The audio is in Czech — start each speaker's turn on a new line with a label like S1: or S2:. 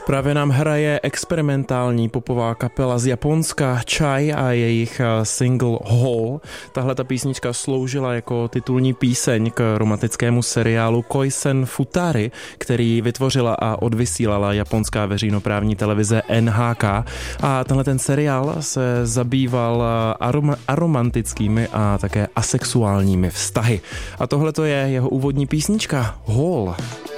S1: Právě nám hraje experimentální popová kapela z Japonska Chai a jejich single Hall. Tahle ta písnička sloužila jako titulní píseň k romantickému seriálu Koisen Futari, který vytvořila a odvysílala japonská veřejnoprávní televize NHK. A tenhle ten seriál se zabýval aromantickými a také asexuálními vztahy. A tohle to je jeho úvodní písnička Hall.